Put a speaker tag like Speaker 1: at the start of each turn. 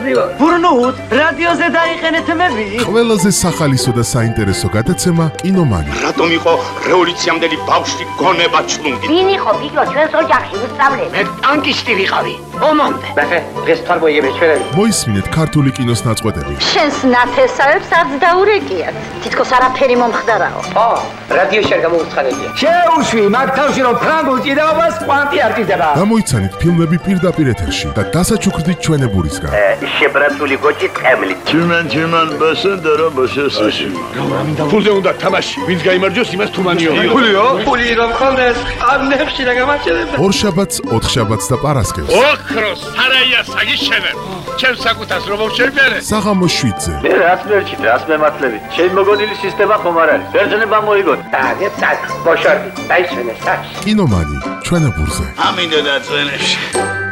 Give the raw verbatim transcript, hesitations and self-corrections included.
Speaker 1: მივიღებ.
Speaker 2: ბრუნოთ, რადიოზე დაიყენეთ მები.
Speaker 3: ყველაზე სახალისო და საინტერესო გადაცემა კინომანი.
Speaker 4: რატომ იყო რევოლუციამდელი ბავშვი გონება ჩლუნგი?
Speaker 5: ვინ იყო ბიჭო ჩვენს ოჯახში უსწავლე?
Speaker 1: მე ტანკისტი ვიყავი. ომამდე.
Speaker 6: ბახე, დღეს თვალ მოიგებ ჩვენები.
Speaker 3: მოისმინეთ ქართული კინოს ნაწყვეტები.
Speaker 5: შენს ნათესავებს არც დაურეკიათ. თითქოს არაფერი მომხდარაო.
Speaker 6: ო, რადიოში არ გამოუცხადებია.
Speaker 1: შეუშვი მაგ თავში რომ ფრანგულ ჭიდაობას კვანტი არ ჭირდება.
Speaker 3: გამოიცანით ფილმები პირდაპირ ეთერში და დასაჩუქრდით ჩვენებურისგან.
Speaker 7: შებრაცული გოჭი ტყემლით.
Speaker 8: Tümen tümen basın dara basıyorsun.
Speaker 4: ფულზე უნდა თამაში. ვინც გაიმარჯვოს, იმას თუმანიო.
Speaker 1: ფულიო?
Speaker 6: ფული რომ ხონდეს, ამნებში და გამაჩერებ.
Speaker 3: ორშაბათს, ოთხშაბათს და პარასკევს.
Speaker 4: ოქროს სარაია საგიშენე. ჩემს საკუთას რომ მოვშერბერე.
Speaker 3: საღამოს შვიდზე.
Speaker 7: მე რაც მერჩით, რაც მემართლებით. ჩემი მოგონილი სისტემა ხომ არ არის. ბერძნება მოიგოთ.
Speaker 6: დაგე წაკ, მოშორდი, დაიჩვენე საჩ.
Speaker 3: კინომანი ჩვენებურზე.
Speaker 8: Amin de da